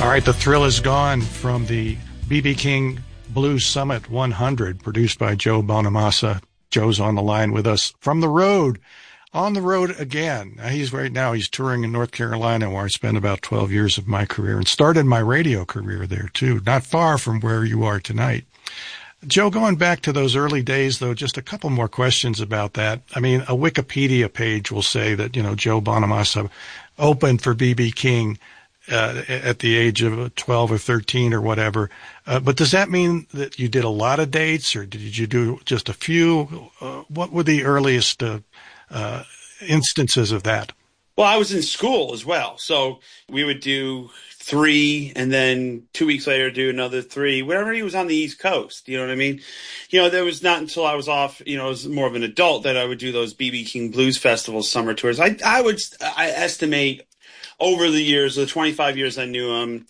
All right, the thrill is gone from the B.B. King Blues Summit 100, produced by Joe Bonamassa. Joe's on the line with us from the road, on the road again. He's touring in North Carolina, where I spent about 12 years of my career and started my radio career there, too, not far from where you are tonight. Joe, going back to those early days, though, just a couple more questions about that. I mean, a Wikipedia page will say that, Joe Bonamassa opened for B.B. King at the age of 12 or 13 or whatever. But does that mean that you did a lot of dates, or did you do just a few? What were the earliest instances of that? Well, I was in school as well. So we would do 3 and then 2 weeks later do another 3, whenever he was on the East Coast. You know what I mean? There was not until I was off, as more of an adult that I would do those B.B. King Blues Festival summer tours. I estimate over the years, the 25 years I knew him,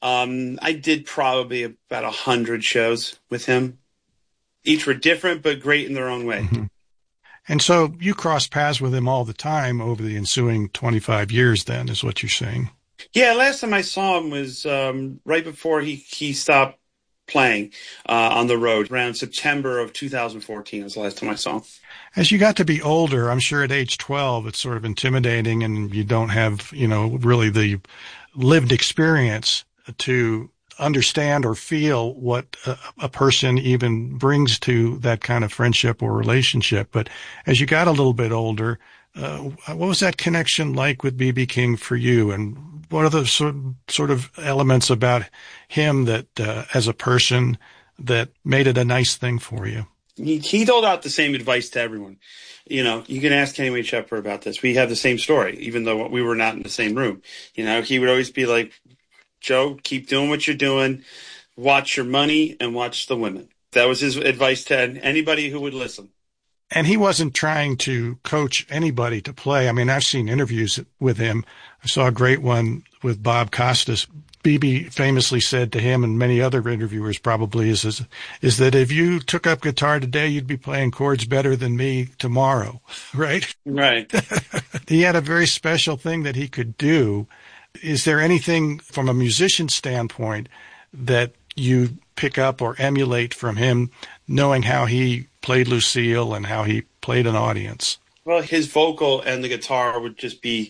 I did probably about 100 shows with him. Each were different, but great in their own way. Mm-hmm. And so you crossed paths with him all the time over the ensuing 25 years then, is what you're saying? Yeah, last time I saw him was right before he stopped playing on the road. Around September of 2014 was the last time I saw him. As you got to be older, I'm sure at age 12, it's sort of intimidating and you don't have, really the lived experience to understand or feel what a person even brings to that kind of friendship or relationship. But as you got a little bit older, what was that connection like with B.B. King for you? And what are the sort of elements about him that, as a person, that made it a nice thing for you? He doled out the same advice to everyone. You can ask Kenny Wayne Shepherd about this. We have the same story, even though we were not in the same room. He would always be like, Joe, keep doing what you're doing. Watch your money and watch the women. That was his advice to anybody who would listen. And he wasn't trying to coach anybody to play. I mean, I've seen interviews with him. I saw a great one with Bob Costas. B.B. famously said to him, and many other interviewers probably, is that if you took up guitar today, you'd be playing chords better than me tomorrow, right? Right. He had a very special thing that he could do. Is there anything from a musician standpoint that you pick up or emulate from him, knowing how he played Lucille and how he played an audience? Well, his vocal and the guitar would just be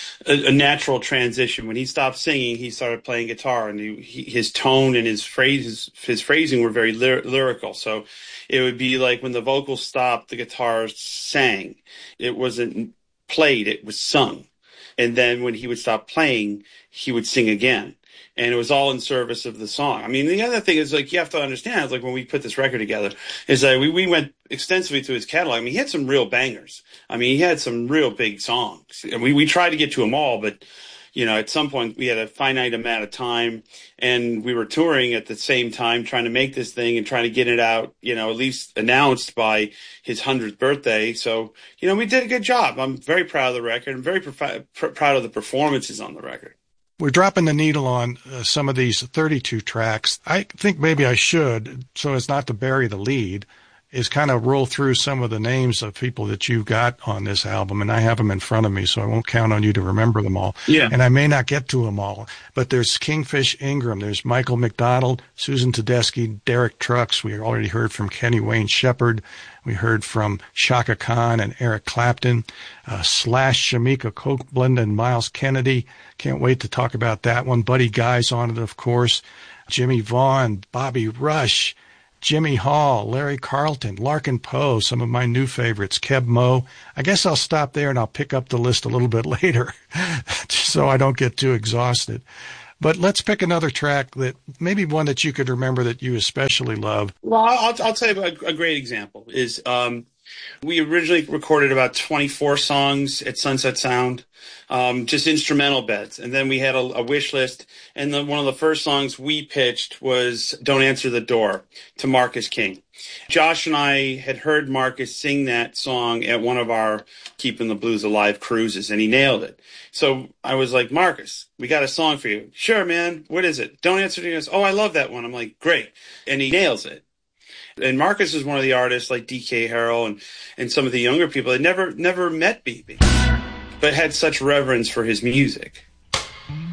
a natural transition. When he stopped singing, he started playing guitar, and his tone and his phrasing were very lyrical. So it would be like when the vocals stopped, the guitar sang. It wasn't played, it was sung. And then when he would stop playing, he would sing again. And it was all in service of the song. I mean, the other thing is, you have to understand, when we put this record together, is that we went extensively through his catalog. I mean, he had some real bangers. I mean, he had some real big songs. And we tried to get to them all, but, at some point we had a finite amount of time, and we were touring at the same time, trying to make this thing and trying to get it out, at least announced by his 100th birthday. So, we did a good job. I'm very proud of the record. I'm very proud of the performances on the record. We're dropping the needle on some of these 32 tracks. I think maybe I should, so as not to bury the lead, is kind of roll through some of the names of people that you've got on this album. And I have them in front of me, so I won't count on you to remember them all. Yeah. And I may not get to them all. But there's Kingfish Ingram, there's Michael McDonald, Susan Tedeschi, Derek Trucks. We already heard from Kenny Wayne Shepherd. We heard from Chaka Khan and Eric Clapton, Slash, Shamika Copeland, and Miles Kennedy. Can't wait to talk about that one. Buddy Guy's on it, of course. Jimmy Vaughn, Bobby Rush, Jimmy Hall, Larry Carlton, Larkin Poe, some of my new favorites, Keb Mo. I guess I'll stop there and I'll pick up the list a little bit later so I don't get too exhausted. But let's pick another track, that maybe one that you could remember that you especially love. Well, I'll tell you a great example is we originally recorded about 24 songs at Sunset Sound, just instrumental beds. And then we had a wish list. And then one of the first songs we pitched was Don't Answer the Door to Marcus King. Josh and I had heard Marcus sing that song at one of our Keeping the Blues Alive cruises, and he nailed it. So I was like, Marcus, we got a song for you. Sure, man. What is it? Don't Answer the Door. He goes, oh, I love that one. I'm like, great. And he nails it. And Marcus is one of the artists like D.K. Harrell and some of the younger people that never met B.B., but had such reverence for his music.